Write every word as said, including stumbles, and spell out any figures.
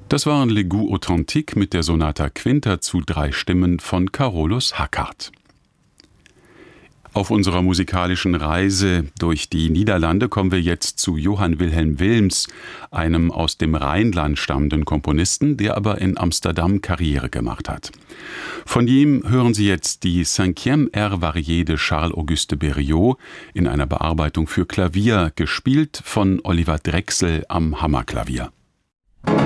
Das waren Les Goûts Authentiques mit der Sonata Quinta zu drei Stimmen von Carolus Hackart. Auf unserer musikalischen Reise durch die Niederlande kommen wir jetzt zu Johann Wilhelm Wilms, einem aus dem Rheinland stammenden Komponisten, der aber in Amsterdam Karriere gemacht hat. Von ihm hören Sie jetzt die Cinquième Air Variée de Charles-Auguste Berriot in einer Bearbeitung für Klavier, gespielt von Oliver Drechsel am Hammerklavier.